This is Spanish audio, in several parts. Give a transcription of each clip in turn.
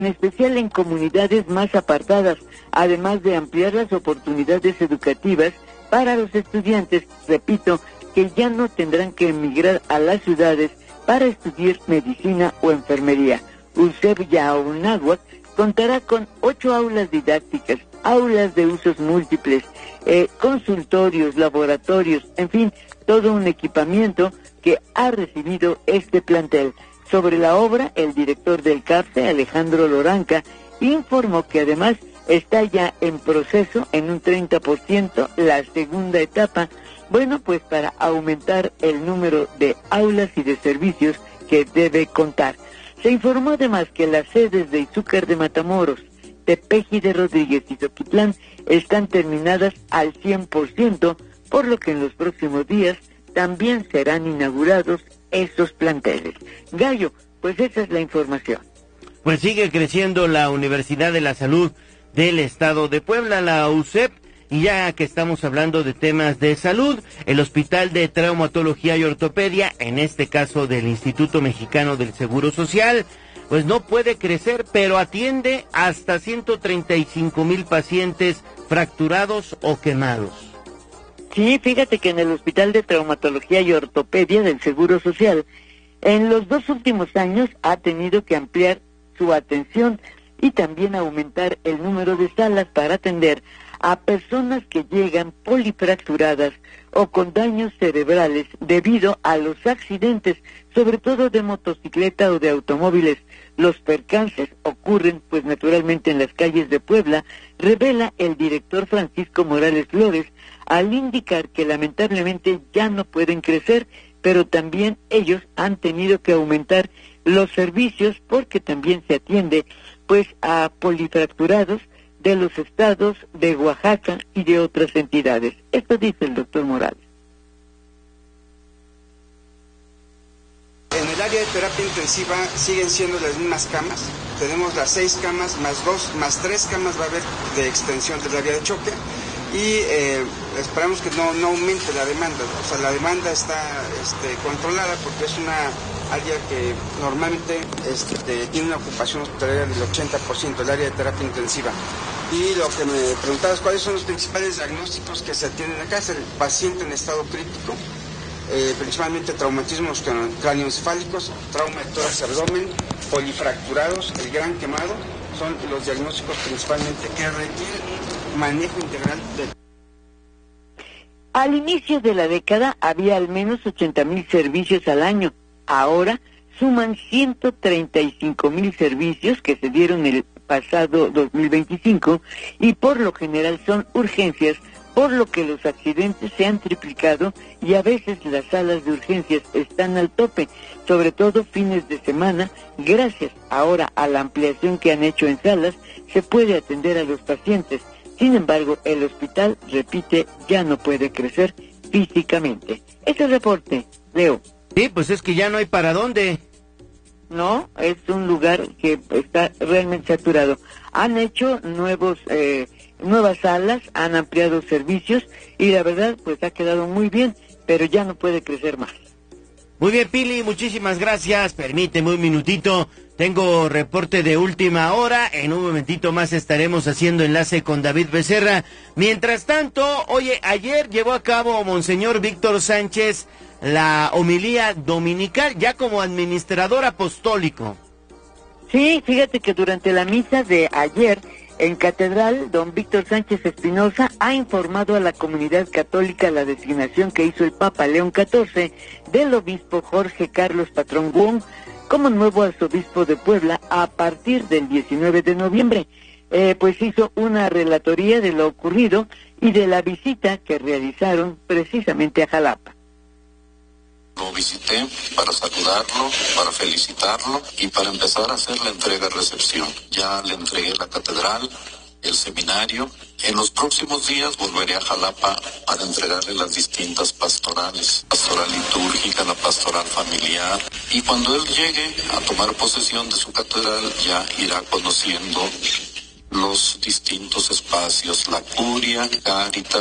en especial en comunidades más apartadas, además de ampliar las oportunidades educativas para los estudiantes, repito, que ya no tendrán que emigrar a las ciudades para estudiar medicina o enfermería. UCEP Yahuanáhuac contará con 8 aulas didácticas, aulas de usos múltiples, consultorios, laboratorios, en fin, todo un equipamiento que ha recibido este plantel. Sobre la obra, el director del CAPSE, Alejandro Loranca, informó que además está ya en proceso en un 30% la segunda etapa, bueno, pues para aumentar el número de aulas y de servicios que debe contar. Se informó además que las sedes de Izúcar de Matamoros, Tepeji de Rodríguez y Zoquitlán están terminadas al 100%, por lo que en los próximos días también serán inaugurados estos planteles. Gallo, pues esa es la información. Pues sigue creciendo la Universidad de la Salud del Estado de Puebla, la UCEP, y ya que estamos hablando de temas de salud, el Hospital de Traumatología y Ortopedia, en este caso del Instituto Mexicano del Seguro Social, pues no puede crecer, pero atiende hasta 135,000 pacientes fracturados o quemados. Sí, fíjate que en el Hospital de Traumatología y Ortopedia del Seguro Social, en los 2 últimos años ha tenido que ampliar su atención y también aumentar el número de salas para atender a personas que llegan polifracturadas o con daños cerebrales debido a los accidentes, sobre todo de motocicleta o de automóviles. Los percances ocurren, pues naturalmente en las calles de Puebla, revela el director Francisco Morales Flores, al indicar que lamentablemente ya no pueden crecer, pero también ellos han tenido que aumentar los servicios porque también se atiende pues a polifracturados de los estados de Oaxaca y de otras entidades. Esto dice el doctor Morales. En el área de terapia intensiva siguen siendo las mismas camas. Tenemos las 6 camas más 3 camas va a haber de extensión del área de choque y esperamos que no aumente la demanda. O sea, la demanda está controlada porque es una área que normalmente tiene una ocupación hospitalaria del 80%, el área de terapia intensiva. Y lo que me preguntabas, ¿cuáles son los principales diagnósticos que se atienden acá? Es el paciente en estado crítico, principalmente traumatismos cráneoencefálicos, trauma de tórax abdomen, polifracturados, el gran quemado, son los diagnósticos principalmente que requieren manejo integral del... Al inicio de la década había al menos 80,000 servicios al año. Ahora suman 135,000 servicios que se dieron el pasado 2025 y por lo general son urgencias, por lo que los accidentes se han triplicado y a veces las salas de urgencias están al tope, sobre todo fines de semana. Gracias ahora a la ampliación que han hecho en salas, se puede atender a los pacientes. Sin embargo, el hospital, repite, ya no puede crecer físicamente. Este reporte, Leo. Sí, pues es que ya no hay para dónde. No, es un lugar que está realmente saturado. Han hecho nuevas salas, han ampliado servicios y la verdad pues ha quedado muy bien, pero ya no puede crecer más. Muy bien, Pili, muchísimas gracias. Permíteme un minutito. Tengo reporte de última hora. En un momentito más estaremos haciendo enlace con David Becerra. Mientras tanto, oye, ayer llevó a cabo Monseñor Víctor Sánchez la homilía dominical, ya como administrador apostólico. Sí, fíjate que durante la misa de ayer en Catedral, don Víctor Sánchez Espinosa ha informado a la comunidad católica la designación que hizo el Papa León XIV del obispo Jorge Carlos Patrón Wong como nuevo arzobispo de Puebla a partir del 19 de noviembre. Pues hizo una relatoría de lo ocurrido y de la visita que realizaron precisamente a Jalapa. Lo visité para saludarlo, para felicitarlo y para empezar a hacer la entrega-recepción. Ya le entregué la catedral, el seminario. En los próximos días volveré a Jalapa para entregarle las distintas pastorales, pastoral litúrgica, la pastoral familiar. Y cuando él llegue a tomar posesión de su catedral, ya irá conociendo los distintos espacios, la curia, Cáritas,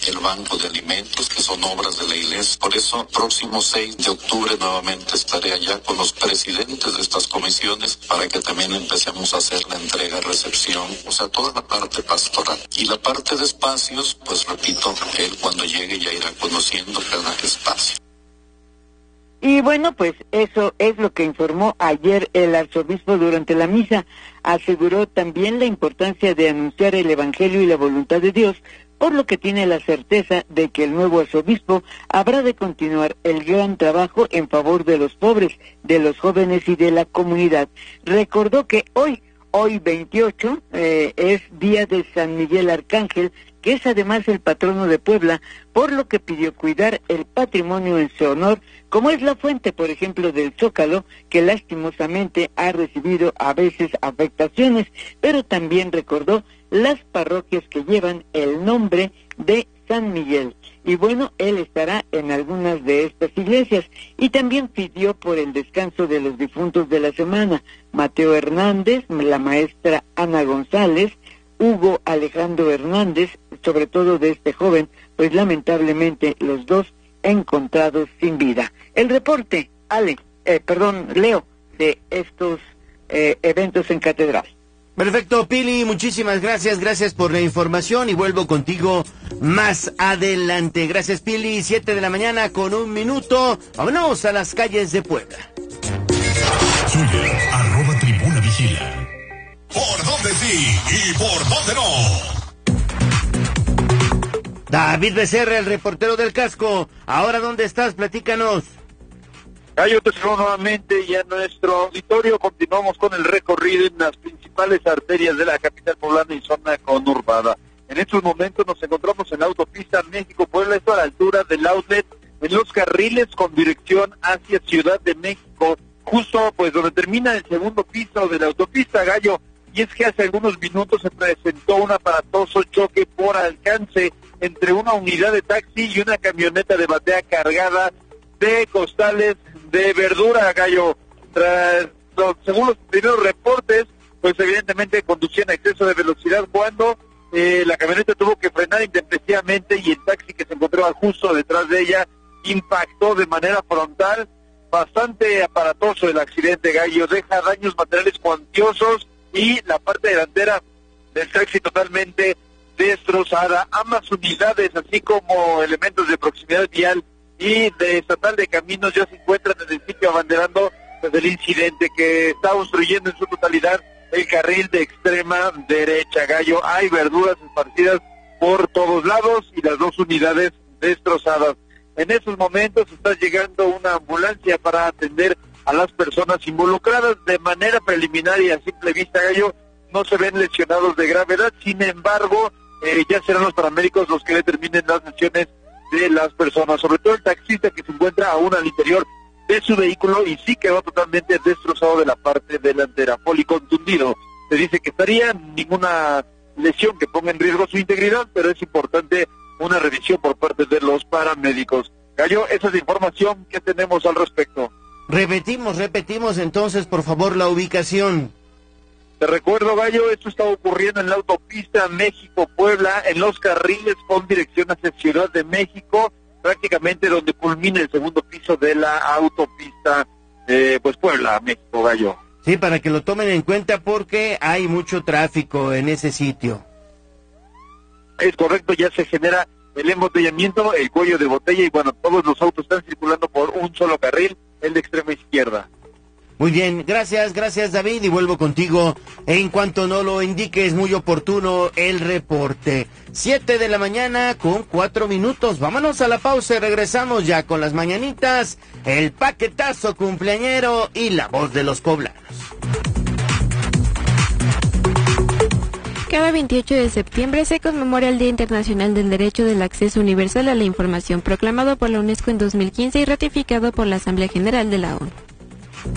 el banco de alimentos, que son obras de la iglesia. Por eso, próximo 6 de octubre nuevamente estaré allá con los presidentes de estas comisiones para que también empecemos a hacer la entrega, recepción, o sea, toda la parte pastoral. Y la parte de espacios, pues repito, él cuando llegue ya irá conociendo cada espacio. Y bueno, pues eso es lo que informó ayer el arzobispo durante la misa. Aseguró también la importancia de anunciar el Evangelio y la voluntad de Dios, por lo que tiene la certeza de que el nuevo arzobispo habrá de continuar el gran trabajo en favor de los pobres, de los jóvenes y de la comunidad. Recordó que hoy 28, es día de San Miguel Arcángel, que es además el patrono de Puebla, por lo que pidió cuidar el patrimonio en su honor, como es la fuente, por ejemplo, del Zócalo, que lastimosamente ha recibido a veces afectaciones, pero también recordó las parroquias que llevan el nombre de San Miguel. Y bueno, él estará en algunas de estas iglesias. Y también pidió por el descanso de los difuntos de la semana: Mateo Hernández, la maestra Ana González, Hugo Alejandro Hernández, sobre todo de este joven, pues lamentablemente los dos encontrados sin vida. El reporte, Leo, de estos eventos en Catedral. Perfecto, Pili, muchísimas gracias por la información y vuelvo contigo más adelante. Gracias, Pili, 7 de la mañana con 1 minuto. Vámonos a las calles de Puebla. Twitter, @Tribuna Vigila. ¿Por dónde sí y por dónde no? David Becerra, el reportero del casco. Ahora, ¿dónde estás? Platícanos. Gallo, te saludo nuevamente y a nuestro auditorio. Continuamos con el recorrido en las principales arterias de la capital poblana y zona conurbada. En estos momentos nos encontramos en la autopista México-Puebla, esto a la altura del outlet, en los carriles con dirección hacia Ciudad de México, justo pues donde termina el segundo piso de la autopista, Gallo. Y es que hace algunos minutos se presentó un aparatoso choque por alcance entre una unidad de taxi y una camioneta de batea cargada de costales de verdura, Gallo. Según los primeros reportes, pues evidentemente conducían a exceso de velocidad cuando la camioneta tuvo que frenar intempestivamente y el taxi que se encontraba justo detrás de ella impactó de manera frontal. Bastante aparatoso el accidente, Gallo. Deja daños materiales cuantiosos y la parte delantera del taxi totalmente destrozada. Ambas unidades, así como elementos de proximidad vial y de estatal de caminos, ya se encuentran en el sitio abanderando desde el incidente, que está obstruyendo en su totalidad el carril de extrema derecha, Gallo. Hay verduras esparcidas por todos lados y las dos unidades destrozadas. En estos momentos está llegando una ambulancia para atender a las personas involucradas. De manera preliminar y a simple vista, Gallo, no se ven lesionados de gravedad. Sin embargo, ya serán los paramédicos los que determinen las lesiones de las personas, sobre todo el taxista, que se encuentra aún al interior de su vehículo y sí quedó totalmente destrozado de la parte delantera, policontundido. Se dice que estaría ninguna lesión que ponga en riesgo su integridad, pero es importante una revisión por parte de los paramédicos. Gallo, esa es la información que tenemos al respecto. Repetimos entonces, por favor, la ubicación. Te recuerdo, Gallo, esto está ocurriendo en la autopista México-Puebla, en los carriles con dirección hacia Ciudad de México, prácticamente donde culmina el segundo piso de la autopista, pues Puebla-México, Gallo. Sí, para que lo tomen en cuenta porque hay mucho tráfico en ese sitio. Es correcto, ya se genera el embotellamiento, el cuello de botella y bueno, todos los autos están circulando por un solo carril, el de extrema izquierda. Muy bien, gracias David, y vuelvo contigo en cuanto no lo indiques. Muy oportuno el reporte. 7 de la mañana con 4 minutos. Vámonos a la pausa y regresamos ya con las mañanitas, el paquetazo cumpleañero y la voz de los poblanos. Cada 28 de septiembre se conmemora el Día Internacional del Derecho del Acceso Universal a la Información, proclamado por la UNESCO en 2015 y ratificado por la Asamblea General de la ONU.